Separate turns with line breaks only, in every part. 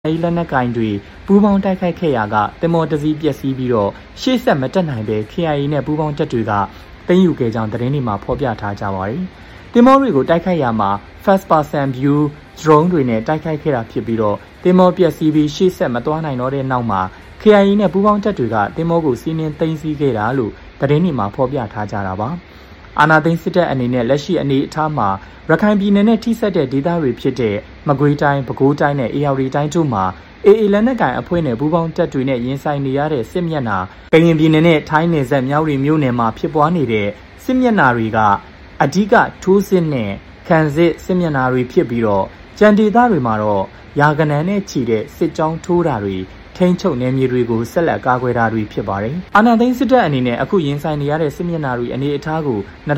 လက်နက်ကင်တွေပူးပေါင်းတိုက်ခိုက်ခဲ့ရာကတင်မော်တစည်းပျက်စီးပြီးတော့ရှေ့ဆက်မတက်နိုင်ပဲ KIA နဲ့ပူးပေါင်းတပ်တွေကသိမ်းယူခဲ့ကြောင်းသတင်းတွေမှာဖော်ပြထားကြပါတယ်။တင်မော်တွေကိုတိုက်ခိုက်ရာမှာ first person view drone တွေနဲ့တိုက်ခိုက်ခဲ့တာဖြစ်ပြီးတော့တင်မော်ပျက်စီးပြီးရှေ့ဆက်မသွားနိုင်တော့တဲ့နောက်မှာ KIA နဲ့ပူးပေါင်းတပ်တွေကတင်မော်ကိုစီးနင်းသိမ်းဆည်းခဲ့တာလို့သတင်းတွေမှာဖော်ပြထားကြတာပါ။အာဏာသိမ်းစစ်တပ်အနေနဲ့လက်ရှိအနေအထားမှာရခိုင်ပြည်နယ်နဲ့ထိစပ်တဲ့ဒေသတွေဖြစ်တဲ့မကွေးတိုင်း၊ပဲခူးတိုင်းနဲ့အေရဝတီတိုင်းတို့မှာAAလက်နက်ကိုင်အဖွဲ့နဲ့ပူးပေါင်းတပ်တွေနဲ့ရင်ဆိုင်နေရတဲ့စစ်မျက်နှာကရင်ပြည်နယ်နဲ့ထိုင်းနယ်စပ်မြောက်ရီမြို့နယ်မှာဖြစ်ပွားနေတဲ့စစ်မျက်နှာတွေကအဓိကထိုးစစ်နဲ့ခံစစ်စစ်မျက်နှာတွေဖြစ်ပြီးတော့ကြံဒေသတွေမှာတော့ရာဂဏန်းနဲ့ချီတဲ့စစ်ကြောင်းထိုးတာတွေထိန်းချုပ်နယ်မြေတွေကိုဆက်လက်ကာကွယ်တာတွေဖြစ်ပါတယ်။အာဏာသိမ်းစစ်တပ်အနေနဲ့အခုရင်ဆိုင်နေရတဲ့စစ်မျက်နှာတွေအနေအထားကို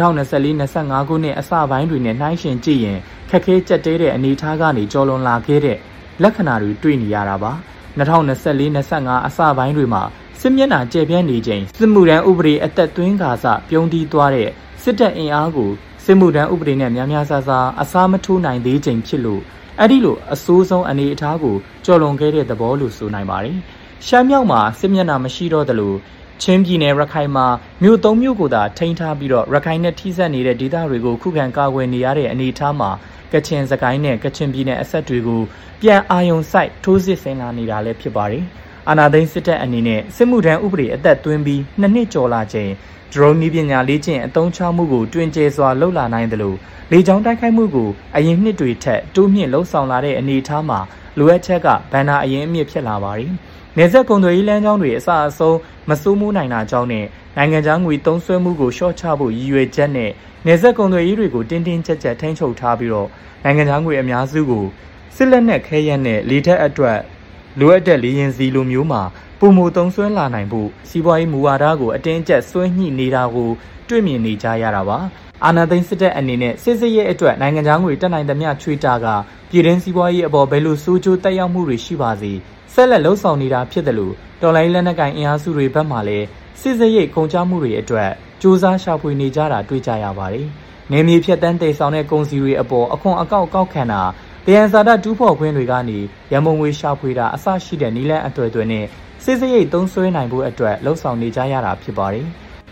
2024-25ခုနှစ်အစပိုင်းတွေနဲ့နှိုင်းယှဉ်ကြည့်ရင်ခက်ခဲကြက်တဲတဲ့အနေအထားကနေကျော်လွန်လာခဲ့တဲ့လက္ခဏာတွေတွေ့နေရတာပါ2024-25အစပိုင်းတွေမှာစစ်မျက်နှာကျယ်ပြန့်နေချိန်စစ်မှုထမ်းဥပဒေအသက်သွင်းကာစပြုံးတီးသွားတဲ့စစ်တပ်အင်အားကိုစစ်မှုထမ်းဥပဒေနဲ့များများစားစားအစားမထိုးနိုင်သေးချိန်ဖြစ်လို့အဲ့ဒီလိုအဆိုးဆုံးအနေအထားကိုကျော်လွန်ခဲ့တဲ့သဘောလို့ဆိုနိုင်ပါတယ်ရှမ်းမြောက်မှာစစ်မျက်နှာမရှိတော့သလိုချင်းပြည်နယ်ရခိုင်မှာမြို့၃မြို့ကိုသာထိန်းထားပြီးတော့ရခိုင်နဲ့ထိစပ်နေတဲ့ဒေသတွေကိုခုခံကာကွယ်နေရတဲ့အနေအထားမှာကချင်စကိုင်းနဲ့ကချင်ပြည်နယ်အဆက်တွေကိုပြန်အာယုံစိုက်ထိုးစစ်ဆင်လာနေတာလည်းဖြစ်ပါတယ်။အာဏာသိမ်းစစ်တပ်အနေနဲ့စစ်မှုထမ်းဥပဒေအသက်သွင်းပြီး2နှစ်ကျော်လာချိန်ဒရုန်းနည်းပညာလေ့ကျင့်အသုံးချမှုကိုတွင်ကျဲစွာလှုပ်လာနိုင်တယ်လို့လေကြောင်းတိုက်ခိုက်မှုကိုအရင်နှစ်တွေထက်တိုးမြင့်လှုပ်ဆောင်လာတဲ့အနေအထားမှာလိုအပ်ချက်ကဘန်နာအရင်အမြင့်ဖြစ်လာပါတယ်။နေဆက်ကုန်သွယ်ရေးလမ်းကြောင်းတွေအစအဆုံးမစိုးမိုးနိုင်တာကြောင့်နဲ့နိုင်ငံခြားငွေသုံးစွဲမှုကိုလျှော့ချဖို့ရည်ရွယ်ချက်နဲ့နေဆက်ကုန်သွယ်ရေးတွေကိုတင်းတင်းကျပ်ကျပ်ထိန်းချုပ်ထားပြီးတော့နိုင်ငံခြားငွေအများစုကိုစစ်လက်နက်ခဲယမ်းနဲ့လေတပ်အတွက်လိုအပ်တဲ့လေယာဉ်စီလိုမျိုးမှာပုံမသုံးစွဲလာနိုင်ဖို့စီးပွားရေးမူဝါဒကိုအတင်းအကျပ်ဆွဲညှိနေတာကိုတွေ့မြင်နေကြရတာပါအာဏာသိမ်းစစ်တပ်အနေနဲ့စစ်ရေးအတွက်နိုင်ငံခြားငွေတက်နိုင်သမျှချွေတာကပြည်တွင်းစီးပွားရေးအပေါ်ဘယ်လိုဆိုးကျိုးတက်ရောက်မှုတွေရှိပါစေဆက်လက်လှုပ်ဆောင်နေတာဖြစ်တယ်လို့တော်လိုင်းလက်နက်ကိုင်အင်အားစုတွေဘက်မှလည်းစစ်ရေးကုန်ကျမှုတွေအတွက်စ조사ရှာဖွေနေကြတာတွေ့ကြရပါတယ်နေမြေဖြတ်တန်းတည်ဆောင်တဲ့ကုန်စည်တွေအပေါ်အခွန်အကောက်ကောက်ခံတာတရားစာတတူးဖော်ခွင့်တွေကနေရန်ပုံငွေရှာဖွေတာအစရှိတဲ့နည်းလမ်းအသွယ်သွယ်နဲ့စစ်ရေးသုံးစွဲနိုင်ဖို့အတွက်လှုံ့ဆော်နေကြရတာဖြစ်ပါတယ်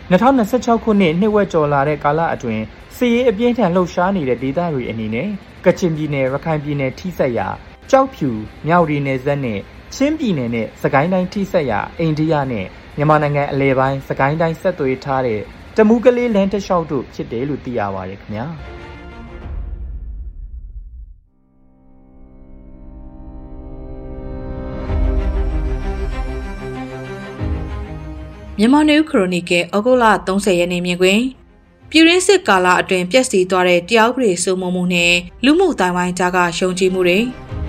2026ခုနှစ်နှစ်ဝက်ကျော်လာတဲ့ကာလအတွင်းစစ်ရေးအပြင်းထန်လှုပ်ရှားနေတဲ့ဒေသတွေအနေနဲ့ကချင်ပြည်နယ်ရခိုင်ပြည်နယ်ထိစပ်ရာကြောက်ဖြူမြောက်ရီနယ်စပ်နဲ့ချင်းပြည်နယ်နဲ့စကိုင်းတိုင်းထိစပ်ရာအိန္ဒိယနဲ့မြန်မာနိုင်ငံအလဲပိုင်းစကိုင်းတိုင်းဆက်သွယ်ထားတဲ့တမူးကလေးလမ်းတစ်လျှောက်တို့ဖြစ်တယ်လို့သိရပါတယ်ခင်ဗျာ
မြန်မာနယူးခရိုနီကယ်ဩဂုတ်လ30ရက်နေ့မြင်ကွင်းပြည်ရင်းစစ်ကာလအတွင်းပျက်စီးသွားတဲ့တရားဥပဒေစိုးမိုးမှုနဲ့လူမှုတိုင်းဝိုင်းကြားကရှုံချမှုတွေ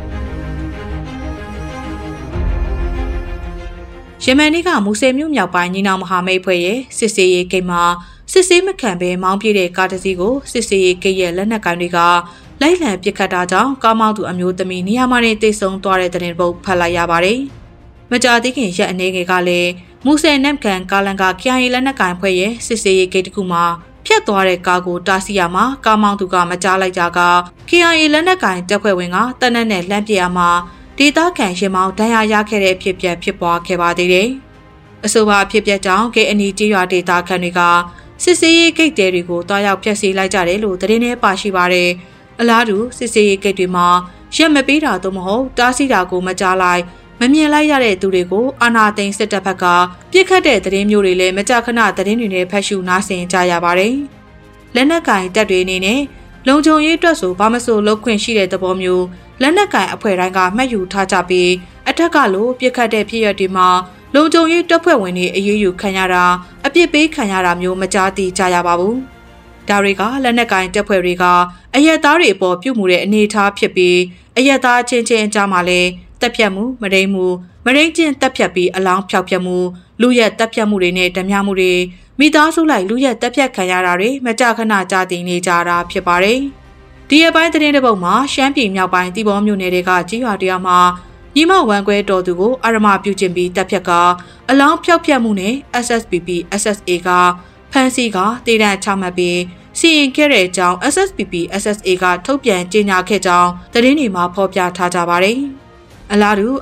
ယမန်နေ့ကမူဆယ်မြို့မြောက်ပိုင်းညီနောင်မဟာမိတ်ဖွဲ့ရဲ့စစ်စေးရေးဂိတ်မှာစစ်စေးမခံဘဲမောင်းပြေးတဲ့ကားတစ်စီးကိုစစ်စေးရေးဂိတ်ရဲ့လက်နက်ကိုင်တွေကလိုက်လံပစ်ခတ်တာကြောင့်ကားမောင်းသူအမျိုးသမီးနေရာမှာနေတိတ်ဆုံးသွားတဲ့တဲ့တင်ပုတ်ဖတ်လိုက်ရပါတယ်။မကြာသေးခင်ရက်အနေငယ်ကလည်းမူဆယ်နမ်ကန်ကာလန်က KIA လက်နက်ကိုင်ဖွဲ့ရဲ့စစ်စေးရေးဂိတ်တစ်ခုမှာဖြတ်သွားတဲ့ကားကိုတားဆီးရမှာကားမောင်းသူကမကြားလိုက်ကြက KIA လက်နက်ကိုင်တပ်ဖွဲ့ဝင်ကတနက်နဲ့လှမ်းပစ်ရမှာဒေသခံရင်မောင်းဒဏ်ရာရခဲ့တဲ့အဖြစ်ဖြစ်ပွားခဲ့ပါသေးတယ်။အဆိုပါအဖြစ်ကြောင့် KNI ကြေးရွာဒေသခံတွေကစစ်စေးရေးဂိတ်တွေကိုတွားရောက်ဖျက်ဆီးလိုက်ကြတယ်လို့သတင်းထဲပါရှိပါတယ်။အလားတူစစ်စေးရေးဂိတ်တွေမှာရက်မပေးတာတော့မဟုတ်တားဆီးတာကိုမကြားလိုက်မမြင်လိုက်ရတဲ့သူတွေကိုအာဏာသိမ်းစစ်တပ်ဘက်ကပြစ်ခတ်တဲ့သတင်းမျိုးတွေလည်းမကြာခဏသတင်းတွေနဲ့ဖတ်ရှုနားဆင်ကြရပါတယ်။လက်နက်ကင်တပ်တွေအနေနဲ့လုံခြုံရေးအတွက်ဆိုဘာမဆိုလုပ်ခွင့်ရှိတဲ့သဘောမျိုးလက်နက်ကင်အဖွဲ့တိုင်းကမှတ်ယူထားကြပြီးအထက်ကလိုပြစ်ခတ်တဲ့ဖြစ်ရပ်တွေမှာလုံခြုံရေးတပ်ဖွဲ့ဝင်တွေအရေးယူခံရတာအပြစ်ပေးခံရတာမျိုးမကြားသိကြရပါဘူး။ဒါတွေကလက်နက်ကင်တပ်ဖွဲ့တွေကအရက်သားတွေအပေါ်ပြုမှုတဲ့အနေအထားဖြစ်ပြီးအရက်သားချင်းချင်းအကြားမှာလည်းတပ်ဖြတ်မှုမရိန်းချင်းတပ်ဖြတ်ပြီးအလောင်းဖျောက်ဖျက်မှုလူရက်တပ်ဖြတ်မှုတွေနဲ့ဓမြမှုတွေမိသားစုလိုက်လူရက်တပ်ဖြတ်ခံရတာတွေမကြာခဏကြားသိနေကြတာဖြစ်ပါတယ်။ဒီအပိုင်းသတင်းတစ်ပုဒ်မှာရှမ်းပြည်မြောက်ပိုင်းတီဘောမြို့နယ်တွေကကြေးရွာတရားမှာညီမဝမ်ကွဲတော်သူကိုအာရမပြုကျင့်ပြီးတပ်ဖြတ်ကအလောင်းဖျောက်ဖျက်မှုနဲ့ SSPP SSA ကဖမ်းဆီးကတေတံချမှတ်ပြီးစီရင်ခဲ့တဲ့အကြောင်း SSPP SSA ကထုတ်ပြန်ကြေညာခဲ့ကြောင်းသတင်းတွေမှာဖော်ပြထားကြပါတယ်။အလားတူ